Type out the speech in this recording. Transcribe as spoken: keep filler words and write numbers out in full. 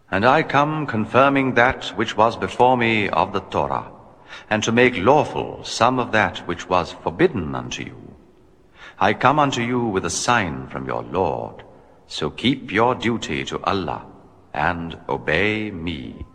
And I come confirming that which was before me of the Torah, and to make lawful some of that which was forbidden unto you. I come unto you with a sign from your Lord, so keep your duty to Allah and obey me.